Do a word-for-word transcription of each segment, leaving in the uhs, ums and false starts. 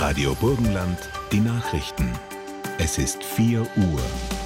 Radio Burgenland, die Nachrichten. Es ist vier Uhr.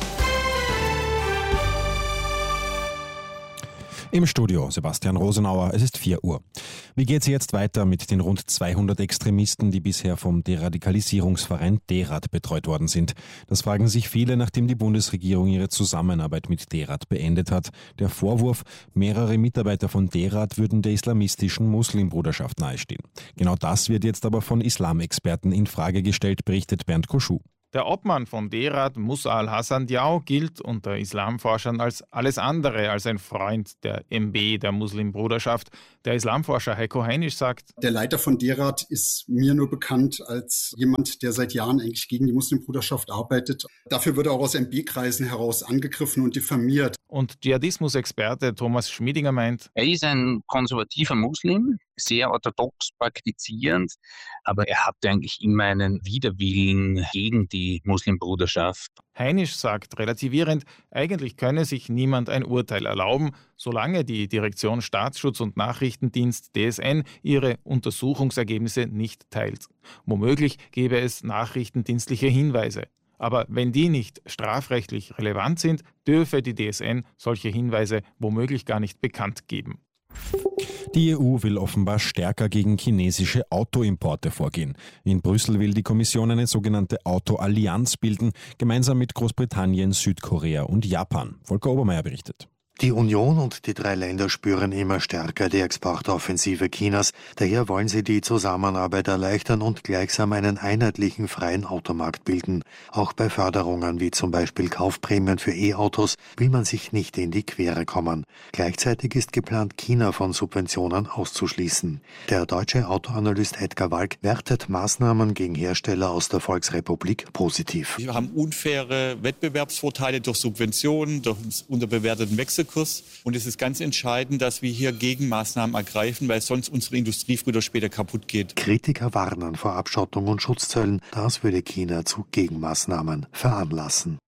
Im Studio Sebastian Rosenauer, es ist vier Uhr. Wie geht es jetzt weiter mit den rund zweihundert Extremisten, die bisher vom Deradikalisierungsverein DERAD betreut worden sind? Das fragen sich viele, nachdem die Bundesregierung ihre Zusammenarbeit mit DERAD beendet hat. Der Vorwurf, mehrere Mitarbeiter von DERAD würden der islamistischen Muslimbruderschaft nahestehen. Genau das wird jetzt aber von Islamexperten in Frage gestellt, berichtet Bernd Koschuh. Der Obmann von DERAD, Musa al-Hassan Diaw, gilt unter Islamforschern als alles andere als ein Freund der M B, der Muslimbruderschaft. Der Islamforscher Heiko Heinisch sagt: Der Leiter von DERAD ist mir nur bekannt als jemand, der seit Jahren eigentlich gegen die Muslimbruderschaft arbeitet. Dafür wird er auch aus M B-Kreisen heraus angegriffen und diffamiert. Und Dschihadismus-Experte Thomas Schmiedinger meint: Er ist ein konservativer Muslim, sehr orthodox praktizierend, aber er hatte eigentlich immer einen Widerwillen gegen die Muslimbruderschaft. Heinisch sagt relativierend, eigentlich könne sich niemand ein Urteil erlauben, solange die Direktion Staatsschutz und Nachrichtendienst D S N ihre Untersuchungsergebnisse nicht teilt. Womöglich gäbe es nachrichtendienstliche Hinweise. Aber wenn die nicht strafrechtlich relevant sind, dürfe die D S N solche Hinweise womöglich gar nicht bekannt geben. Die E U will offenbar stärker gegen chinesische Autoimporte vorgehen. In Brüssel will die Kommission eine sogenannte Autoallianz bilden, gemeinsam mit Großbritannien, Südkorea und Japan. Volker Obermeier berichtet. Die Union und die drei Länder spüren immer stärker die Exportoffensive Chinas. Daher wollen sie die Zusammenarbeit erleichtern und gleichsam einen einheitlichen freien Automarkt bilden. Auch bei Förderungen wie zum Beispiel Kaufprämien für E-Autos will man sich nicht in die Quere kommen. Gleichzeitig ist geplant, China von Subventionen auszuschließen. Der deutsche Autoanalyst Edgar Walk wertet Maßnahmen gegen Hersteller aus der Volksrepublik positiv. Wir haben unfaire Wettbewerbsvorteile durch Subventionen, durch unterbewerteten Wechselkurs. Und es ist ganz entscheidend, dass wir hier Gegenmaßnahmen ergreifen, weil sonst unsere Industrie früher oder später kaputt geht. Kritiker warnen vor Abschottung und Schutzzöllen. Das würde China zu Gegenmaßnahmen veranlassen.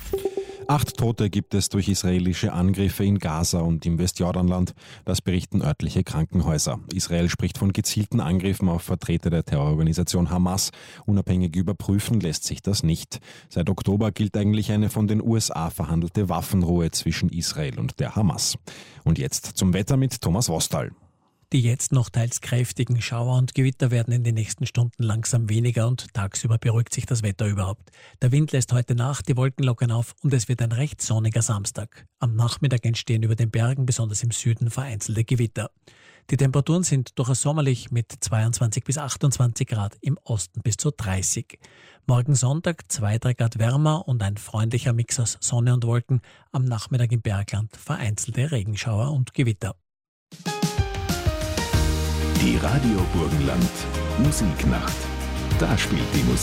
Acht Tote gibt es durch israelische Angriffe in Gaza und im Westjordanland. Das berichten örtliche Krankenhäuser. Israel spricht von gezielten Angriffen auf Vertreter der Terrororganisation Hamas. Unabhängig überprüfen lässt sich das nicht. Seit Oktober gilt eigentlich eine von den U S A verhandelte Waffenruhe zwischen Israel und der Hamas. Und jetzt zum Wetter mit Thomas Wostal. Die jetzt noch teils kräftigen Schauer und Gewitter werden in den nächsten Stunden langsam weniger und tagsüber beruhigt sich das Wetter überhaupt. Der Wind lässt heute nach, die Wolken lockern auf und es wird ein recht sonniger Samstag. Am Nachmittag entstehen über den Bergen, besonders im Süden, vereinzelte Gewitter. Die Temperaturen sind durchaus sommerlich mit zweiundzwanzig bis achtundzwanzig Grad, im Osten bis zu dreißig. Morgen Sonntag zwei, drei Grad wärmer und ein freundlicher Mix aus Sonne und Wolken. Am Nachmittag im Bergland vereinzelte Regenschauer und Gewitter. Die Radio Burgenland Musiknacht. Da spielt die Musik.